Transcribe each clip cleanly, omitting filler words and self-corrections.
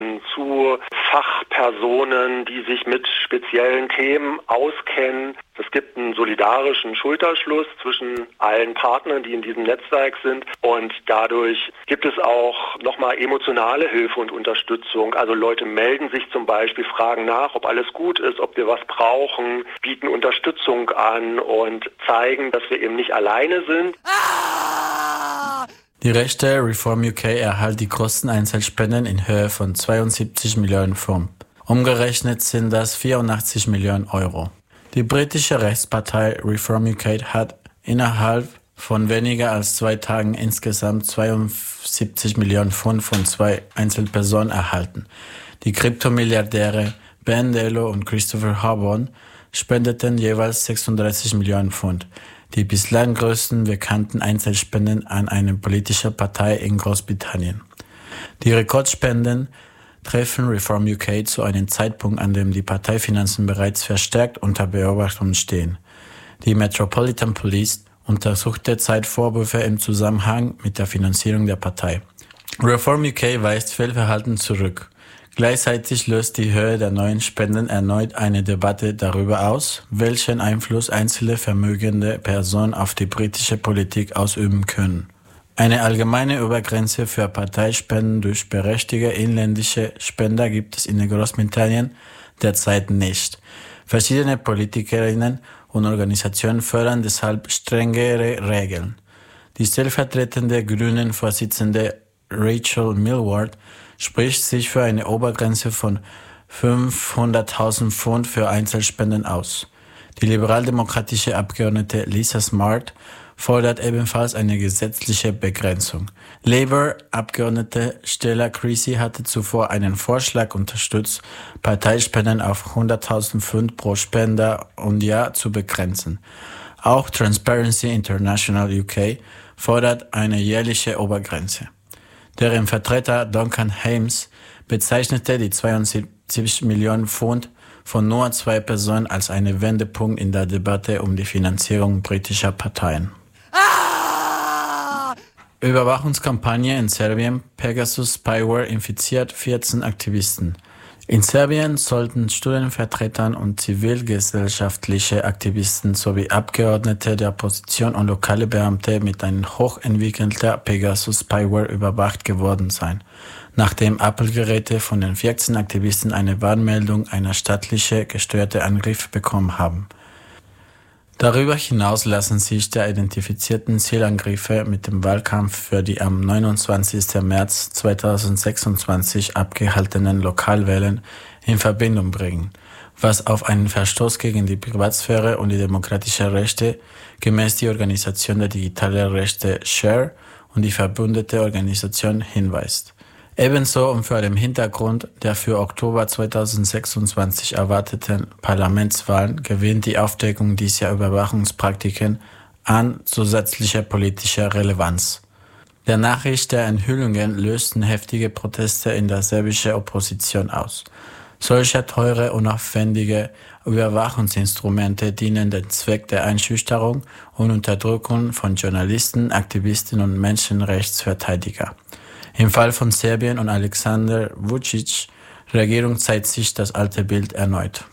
zu Fachpersonen, die sich mit speziellen Themen auskennen. Es gibt einen solidarischen Schulterschluss zwischen allen Partnern, die in diesem Netzwerk sind. Und dadurch gibt es auch nochmal emotionale Hilfe und Unterstützung. Also Leute melden sich zum Beispiel, fragen nach, ob alles gut ist, ob wir was brauchen, bieten Unterstützung an und zeigen, dass wir eben nicht alleine sind. Die rechte Reform UK erhält die größten Einzelspenden in Höhe von 72 Millionen Pfund. Umgerechnet sind das 84 Millionen Euro. Die britische Rechtspartei Reform UK hat innerhalb von weniger als 2 Tagen insgesamt 72 Millionen Pfund von 2 Einzelpersonen erhalten. Die Kryptomilliardäre Ben Dello und Christopher Hobon spendeten jeweils 36 Millionen Pfund. Die bislang größten bekannten Einzelspenden an eine politische Partei in Großbritannien. Die Rekordspenden treffen Reform UK zu einem Zeitpunkt, an dem die Parteifinanzen bereits verstärkt unter Beobachtung stehen. Die Metropolitan Police untersucht derzeit Vorwürfe im Zusammenhang mit der Finanzierung der Partei. Reform UK weist Fehlverhalten zurück. Gleichzeitig löst die Höhe der neuen Spenden erneut eine Debatte darüber aus, welchen Einfluss einzelne vermögende Personen auf die britische Politik ausüben können. Eine allgemeine Obergrenze für Parteispenden durch berechtigte inländische Spender gibt es in Großbritannien derzeit nicht. Verschiedene Politikerinnen und Organisationen fördern deshalb strengere Regeln. Die stellvertretende Grünen-Vorsitzende Rachel Millward spricht sich für eine Obergrenze von 500.000 Pfund für Einzelspenden aus. Die liberaldemokratische Abgeordnete Lisa Smart fordert ebenfalls eine gesetzliche Begrenzung. Labour-Abgeordnete Stella Creasy hatte zuvor einen Vorschlag unterstützt, Parteispenden auf 100.000 Pfund pro Spender und Jahr zu begrenzen. Auch Transparency International UK fordert eine jährliche Obergrenze. Deren Vertreter Duncan Hames bezeichnete die 72 Millionen Pfund von nur 2 Personen als einen Wendepunkt in der Debatte um die Finanzierung britischer Parteien. Überwachungskampagne in Serbien. Pegasus Spyware infiziert 14 Aktivisten. In Serbien sollten Studentenvertretern und zivilgesellschaftliche Aktivisten sowie Abgeordnete der Opposition und lokale Beamte mit einem hochentwickelter Pegasus-Spyware überwacht geworden sein, nachdem Apple-Geräte von den 14 Aktivisten eine Warnmeldung einer staatlich gesteuerten Angriff bekommen haben. Darüber hinaus lassen sich die identifizierten Zielangriffe mit dem Wahlkampf für die am 29. März 2026 abgehaltenen Lokalwahlen in Verbindung bringen, was auf einen Verstoß gegen die Privatsphäre und die demokratischen Rechte gemäß die Organisation der digitalen Rechte Share und die verbündete Organisation hinweist. Ebenso und vor dem Hintergrund der für Oktober 2026 erwarteten Parlamentswahlen gewinnt die Aufdeckung dieser Überwachungspraktiken an zusätzlicher politischer Relevanz. Der Nachricht der Enthüllungen lösten heftige Proteste in der serbischen Opposition aus. Solche teure, unaufwendige Überwachungsinstrumente dienen dem Zweck der Einschüchterung und Unterdrückung von Journalisten, Aktivisten und Menschenrechtsverteidiger. Im Fall von Serbien und Alexander Vučić, Regierung zeigt sich das alte Bild erneut.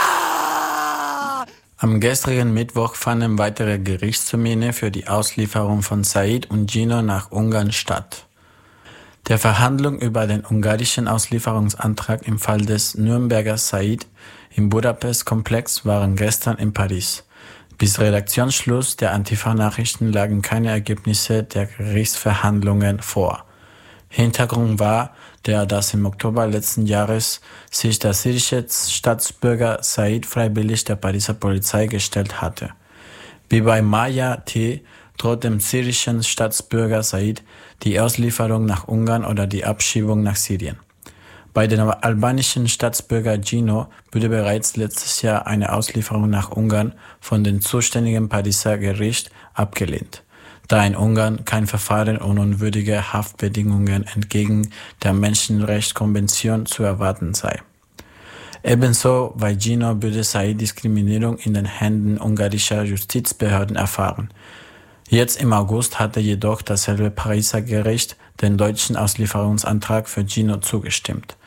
Am gestrigen Mittwoch fanden weitere Gerichtstermine für die Auslieferung von Said und Gino nach Ungarn statt. Der Verhandlung über den ungarischen Auslieferungsantrag im Fall des Nürnberger Said im Budapest-Komplex waren gestern in Paris. Bis Redaktionsschluss der Antifa-Nachrichten lagen keine Ergebnisse der Gerichtsverhandlungen vor. Hintergrund war, dass im Oktober letzten Jahres sich der syrische Staatsbürger Said freiwillig der Pariser Polizei gestellt hatte. Wie bei Maya T. droht dem syrischen Staatsbürger Said die Auslieferung nach Ungarn oder die Abschiebung nach Syrien. Bei dem albanischen Staatsbürger Gino wurde bereits letztes Jahr eine Auslieferung nach Ungarn von dem zuständigen Pariser Gericht abgelehnt, da in Ungarn kein Verfahren und unwürdige Haftbedingungen entgegen der Menschenrechtskonvention zu erwarten sei. Ebenso bei Gino würde Said Diskriminierung in den Händen ungarischer Justizbehörden erfahren. Jetzt im August hatte jedoch dasselbe Pariser Gericht den deutschen Auslieferungsantrag für Gino zugestimmt.